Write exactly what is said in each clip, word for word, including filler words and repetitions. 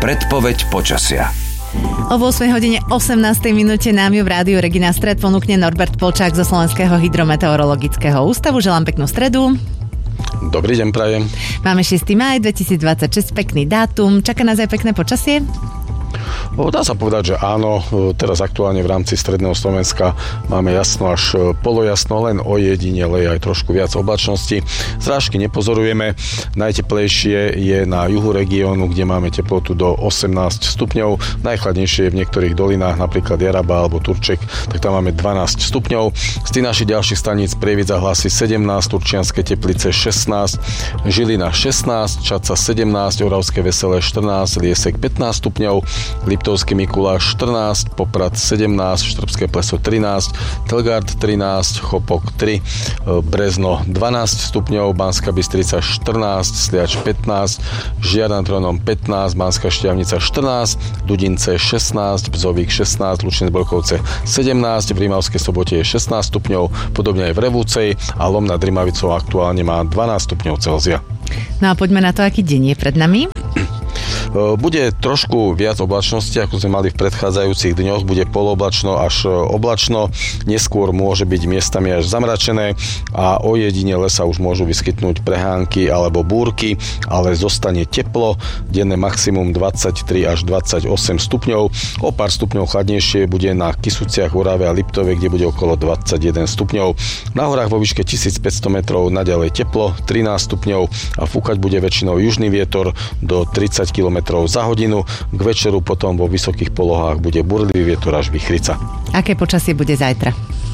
Predpoveď počasia. O ôsmej hodine osemnástej minúte nám ju v rádiu Regina Stred ponúkne Norbert Polčák zo Slovenského hydrometeorologického ústavu. Želám peknú stredu. Dobrý deň, prajem. Máme šiesteho mája dvetisícdvadsaťšesť, pekný dátum. Čaká nás aj pekné počasie? Dá sa povedať, že áno. Teraz aktuálne v rámci stredného Slovenska máme jasno až polojasno, len ojedinele aj trošku viac oblačnosti. Zrážky nepozorujeme. Najteplejšie je na juhu regiónu, kde máme teplotu do osemnásť stupňov. Najchladnejšie je v niektorých dolinách, napríklad Jaraba alebo Turček, tak tam máme dvanásť stupňov. Z tých našich ďalších staníc Prievidza hlási sedemnásť, Turčianske Teplice šestnásť, Žilina šestnásť, Čadca sedemnásť, Oravské Veselé štrnásť, Liesek pätnásť stupňov, Liptovský Mikuláš štrnásť, Poprad sedemnásť, Štrbské Pleso trinásť, Telgard trinásť, Chopok tri, Brezno dvanásť stupňov, Banská Bystrica štrnásť, Sliač pätnásť, Žiar nad Hronom pätnásť, Banská Štiavnica štrnásť, Dudince šestnásť, Bzovík šestnásť, Lučinec Bolkovce sedemnásť, v Rímavskej Sobote je šestnásť stupňov, podobne aj v Revúcej a Lom nad Rimavicou aktuálne má dvanásť stupňov Celzia. No a poďme na to, aký deň je pred nami. Bude trošku viac oblačnosti, ako sme mali v predchádzajúcich dňoch. Bude poloblačno až oblačno. Neskôr môže byť miestami až zamračené a ojedinele sa už môžu vyskytnúť prehánky alebo búrky, ale zostane teplo. Denné maximum dvadsaťtri až dvadsaťosem stupňov. O pár stupňov chladnejšie bude na Kysuciach, Orave a Liptove, kde bude okolo dvadsaťjeden stupňov. Na horách vo výške tisícpäťsto metrov naďalej teplo, trinásť stupňov a fúkať bude väčšinou južný vietor do tridsať kilometrov za hodinu. K večeru potom vo vysokých polohách bude burlivý vietor až vichrica. Aké počasie bude zajtra?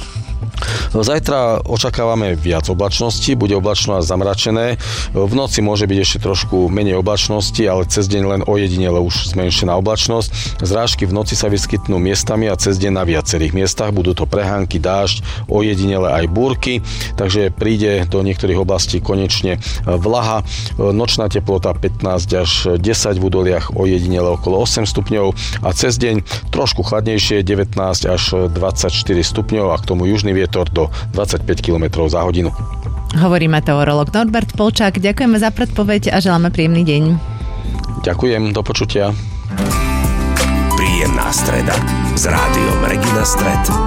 Zajtra očakávame viac oblačnosti, bude oblačno a zamračené. V noci môže byť ešte trošku menej oblačnosti, ale cez deň len ojedinele už zmenšená oblačnosť. Zrážky v noci sa vyskytnú miestami a cez deň na viacerých miestach. Budú to prehánky, dážď, ojedinele aj búrky, takže príde do niektorých oblastí konečne vlaha. Nočná teplota pätnásť až desať, v údoliach ojedinele okolo osem stupňov a cez deň trošku chladnejšie, devätnásť až dvadsaťštyri stupňov a k tomu južný vietor do dvadsaťpäť kilometrov za hodinu. Hovorí meteorológ Norbert Polčák. Ďakujeme za predpoveď a želáme príjemný deň. Ďakujem, do počutia. Príjemná streda s rádiom Regina Stred.